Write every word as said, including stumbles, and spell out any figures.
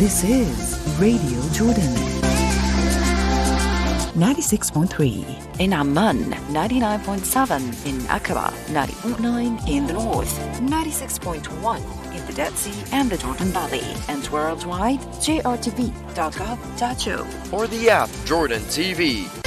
This is Radio Jordan. ninety-six point three in Amman, ninety-nine point seven in Aqaba, ninety point nine in the north, ninety-six point one in the Dead Sea and the Jordan Valley, and worldwide, J R T V dot gov dot U. Or the app Jordan T V.